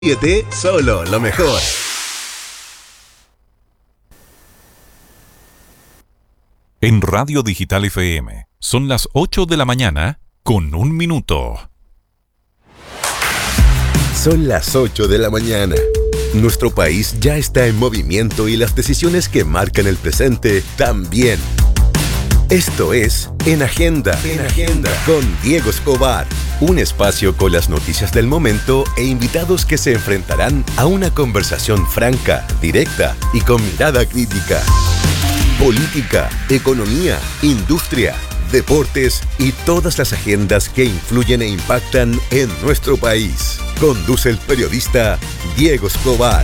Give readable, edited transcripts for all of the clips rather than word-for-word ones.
Solo lo mejor. En Radio Digital FM son las 8 de la mañana con 1 minuto. Son las 8 de la mañana. Nuestro país ya está en movimiento y las decisiones que marcan el presente también. Esto es En Agenda, con Diego Escobar. Un espacio con las noticias del momento e invitados que se enfrentarán a una conversación franca, directa y con mirada crítica. Política, economía, industria, deportes y todas las agendas que influyen e impactan en nuestro país. Conduce el periodista Diego Escobar.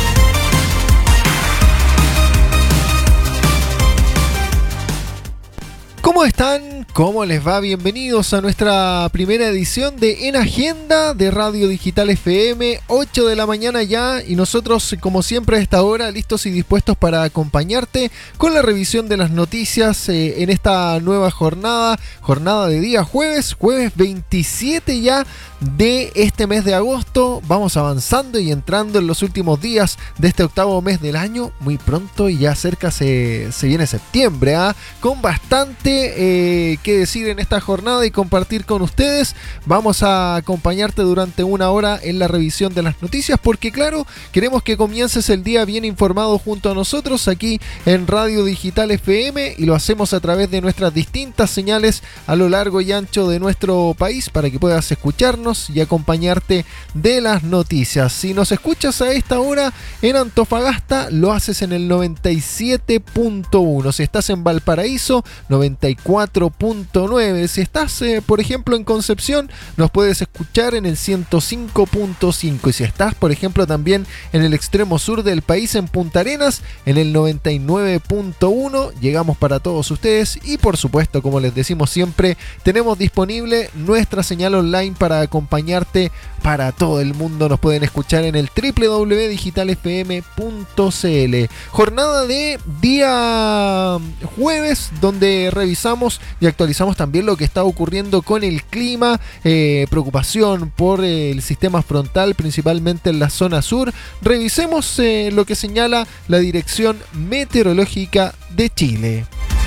¿Cómo están? ¿Cómo les va? Bienvenidos a nuestra primera edición de En Agenda de Radio Digital FM, 8 de la mañana ya, y nosotros como siempre a esta hora listos y dispuestos para acompañarte con la revisión de las noticias en esta nueva jornada de día jueves 27 ya de este mes de agosto. Vamos avanzando y entrando en los últimos días de este octavo mes del año, muy pronto y ya cerca se viene septiembre, con bastante que decir en esta jornada y compartir con ustedes. Vamos a acompañarte durante una hora en la revisión de las noticias porque claro, queremos que comiences el día bien informado junto a nosotros aquí en Radio Digital FM y lo hacemos a través de nuestras distintas señales a lo largo y ancho de nuestro país para que puedas escucharnos y acompañarte de las noticias. Si nos escuchas a esta hora en Antofagasta, lo haces en el 97.1. Si estás en Valparaíso, 94.9. Si estás, por ejemplo, en Concepción, nos puedes escuchar en el 105.5. Y si estás, por ejemplo, también en el extremo sur del país, en Punta Arenas, en el 99.1. Llegamos para todos ustedes y, por supuesto, como les decimos siempre, tenemos disponible nuestra señal online para acompañarte para todo el mundo. Nos pueden escuchar en el www.digitalfm.cl. Jornada de día jueves, donde revisamos y actualizamos también lo que está ocurriendo con el clima, preocupación por el sistema frontal, principalmente en la zona sur. Revisemos lo que señala la Dirección Meteorológica de Chile.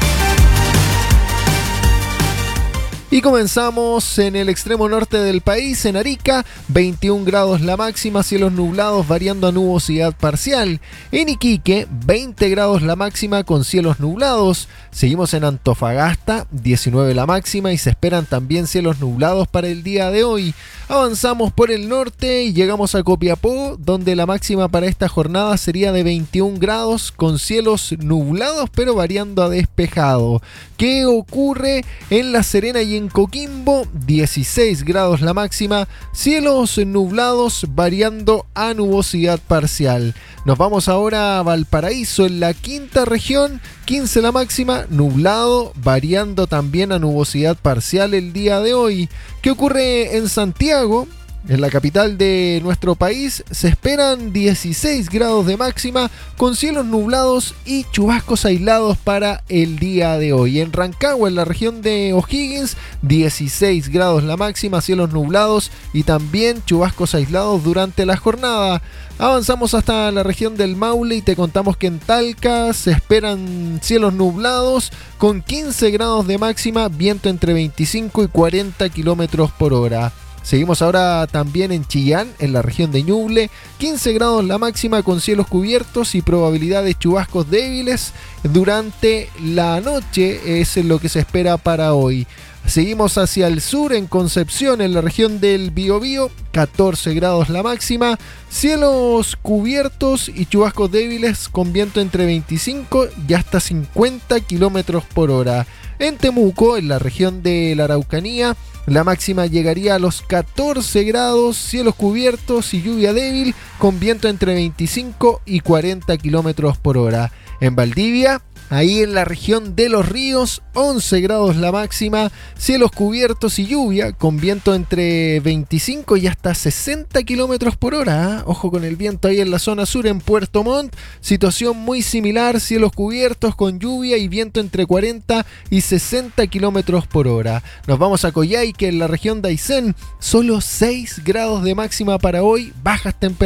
Y comenzamos en el extremo norte del país, en Arica, 21 grados la máxima, cielos nublados variando a nubosidad parcial. En Iquique, 20 grados la máxima con cielos nublados. Seguimos en Antofagasta, 19 la máxima y se esperan también cielos nublados para el día de hoy. Avanzamos por el norte y llegamos a Copiapó, donde la máxima para esta jornada sería de 21 grados con cielos nublados pero variando a despejado. ¿Qué ocurre en La Serena y en Coquimbo? 16 grados la máxima, cielos nublados variando a nubosidad parcial. Nos vamos ahora a Valparaíso, en la quinta región, 15 la máxima, nublado, variando también a nubosidad parcial el día de hoy. ¿Qué ocurre en Santiago? En la capital de nuestro país se esperan 16 grados de máxima con cielos nublados y chubascos aislados para el día de hoy. En Rancagua, en la región de O'Higgins, 16 grados la máxima, cielos nublados y también chubascos aislados durante la jornada. Avanzamos hasta la región del Maule y te contamos que en Talca se esperan cielos nublados con 15 grados de máxima, viento entre 25 y 40 kilómetros por hora. Seguimos ahora también en Chillán, en la región de Ñuble, 15 grados la máxima con cielos cubiertos y probabilidad de chubascos débiles durante la noche, es lo que se espera para hoy. Seguimos hacia el sur, en Concepción, en la región del Biobío, 14 grados la máxima, cielos cubiertos y chubascos débiles con viento entre 25 y hasta 50 kilómetros por hora. En Temuco, en la región de la Araucanía, la máxima llegaría a los 14 grados, cielos cubiertos y lluvia débil con viento entre 25 y 40 kilómetros por hora. En Valdivia, Ahí en la región de Los Ríos, 11 grados la máxima, cielos cubiertos y lluvia, con viento entre 25 y hasta 60 kilómetros por hora. Ojo con el viento ahí en la zona sur, en Puerto Montt. Situación muy similar, cielos cubiertos con lluvia y viento entre 40 y 60 kilómetros por hora. Nos vamos a Coyhaique, en la región de Aysén, solo 6 grados de máxima para hoy, bajas temperaturas.